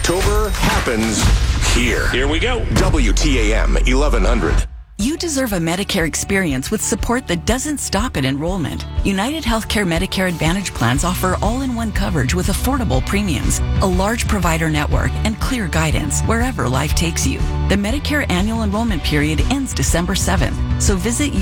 October happens here. Here we go. WTAM 1100. You deserve a Medicare experience with support that doesn't stop at enrollment. United Healthcare Medicare Advantage plans offer all-in-one coverage with affordable premiums, a large provider network, and clear guidance wherever life takes you. The Medicare annual enrollment period ends December 7th, so visit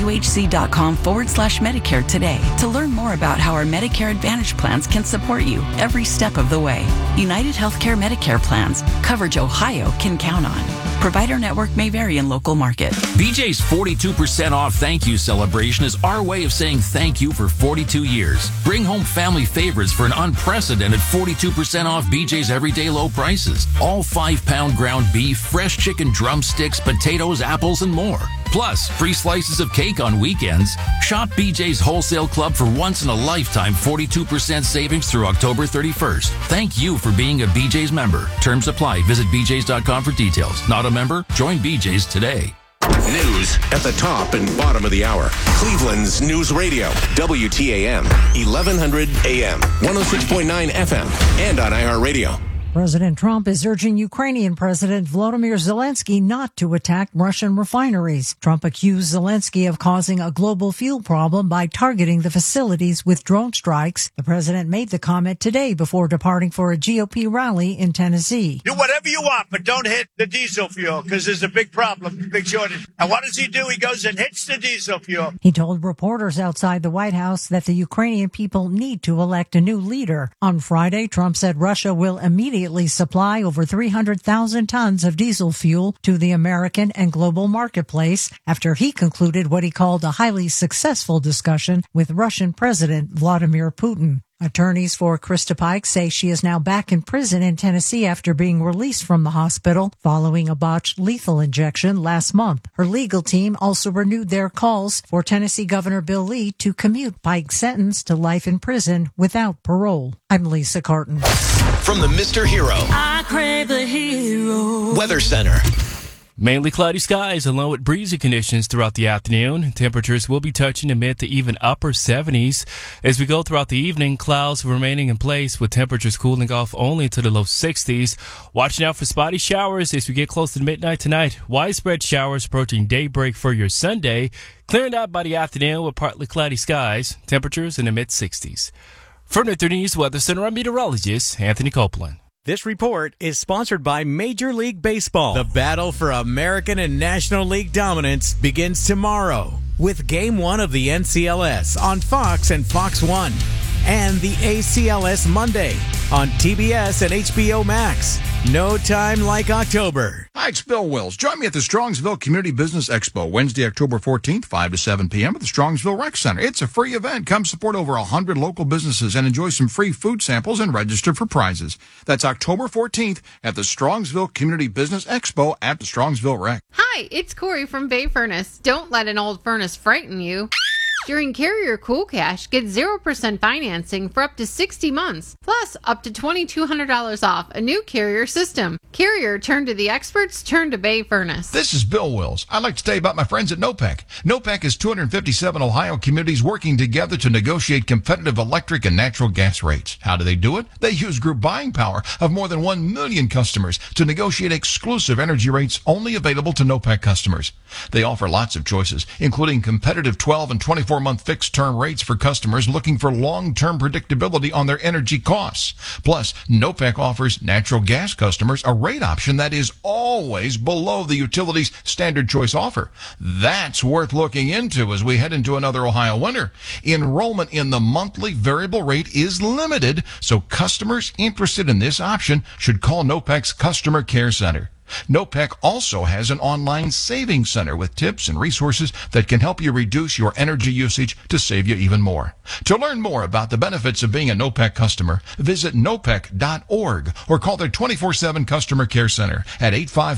uhc.com/Medicare today to learn more about how our Medicare Advantage plans can support you every step of the way. United Healthcare Medicare plans, coverage Ohio can count on. Provider network may vary in local market. BJ's 42% off thank you celebration is our way of saying thank you for 42 years. Bring home family favorites for an unprecedented 42% off BJ's everyday low prices. All 5-pound ground beef, fresh chicken drumsticks, potatoes, apples, and more. Plus, free slices of cake on weekends. Shop BJ's Wholesale Club for once-in-a-lifetime 42% savings through October 31st. Thank you for being a BJ's member. Terms apply. Visit bjs.com for details. Not a member? Join BJ's today. News at the top and bottom of the hour. Cleveland's News Radio. WTAM 1100 AM, 106.9 FM, and on iHeartRadio. President Trump is urging Ukrainian President Volodymyr Zelensky not to attack Russian refineries. Trump accused Zelensky of causing a global fuel problem by targeting the facilities with drone strikes. The president made the comment today before departing for a GOP rally in Tennessee. Do whatever you want, but don't hit the diesel fuel because there's a big problem, big shortage. And what does he do? He goes and hits the diesel fuel. He told reporters outside the White House that the Ukrainian people need to elect a new leader. On Friday, Trump said Russia will immediately supply over 300,000 tons of diesel fuel to the American and global marketplace after he concluded what he called a highly successful discussion with Russian President Vladimir Putin. Attorneys for Krista Pike say she is now back in prison in Tennessee after being released from the hospital following a botched lethal injection last month. Her legal team also renewed their calls for Tennessee Governor Bill Lee to commute Pike's sentence to life in prison without parole. I'm Lisa Carton. From the Mr. Hero, I crave the hero. Weather Center. Mainly cloudy skies along with breezy conditions throughout the afternoon. Temperatures will be touching the mid to even upper 70s. As we go throughout the evening, clouds remaining in place with temperatures cooling off only to the low 60s. Watching out for spotty showers as we get close to midnight tonight. Widespread showers approaching daybreak for your Sunday. Clearing out by the afternoon with partly cloudy skies. Temperatures in the mid 60s. From the 3 News Weather Center, I'm meteorologist Anthony Copeland. This report is sponsored by Major League Baseball. The battle for American and National League dominance begins tomorrow with Game 1 of the NCLS on Fox and Fox 1 and the ACLS Monday on TBS and HBO Max. No time like October. Hi, it's Bill Wills. Join me at the Strongsville Community Business Expo, Wednesday, October 14th, 5 to 7 p.m. at the Strongsville Rec Center. It's a free event. Come support over 100 local businesses and enjoy some free food samples and register for prizes. That's October 14th at the Strongsville Community Business Expo at the Strongsville Rec. Hi, it's Corey from Bay Furnace. Don't let an old furnace frighten you. During Carrier Cool Cash, get 0% financing for up to 60 months, plus up to $2,200 off a new Carrier system. Carrier, turn to the experts, turn to Bay Furnace. This is Bill Wills. I'd like to tell you about my friends at NOPEC. NOPEC is 257 Ohio communities working together to negotiate competitive electric and natural gas rates. How do they do it? They use group buying power of more than 1 million customers to negotiate exclusive energy rates only available to NOPEC customers. They offer lots of choices, including competitive 12 and 24-month fixed-term rates for customers looking for long-term predictability on their energy costs. Plus, NOPEC offers natural gas customers a rate option that is always below the utility's standard choice offer. That's worth looking into as we head into another Ohio winter. Enrollment in the monthly variable rate is limited, so customers interested in this option should call NOPEC's Customer Care Center. NOPEC also has an online savings center with tips and resources that can help you reduce your energy usage to save you even more. To learn more about the benefits of being a NOPEC customer, visit nopec.org or call their 24/7 customer care center at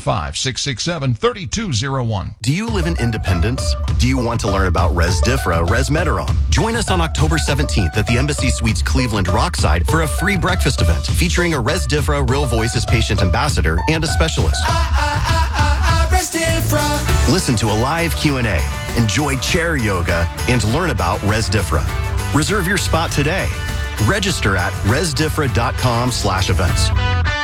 855-667-3201. Do you live in Independence? Do you want to learn about Resdifra Resmetirom? Join us on October 17th at the Embassy Suites Cleveland Rockside for a free breakfast event featuring a Resdifra Real Voices patient ambassador and a specialist. Listen to a live Q&A, enjoy chair yoga, and learn about Resdifra. Reserve your spot today. Register at resdifra.com/events.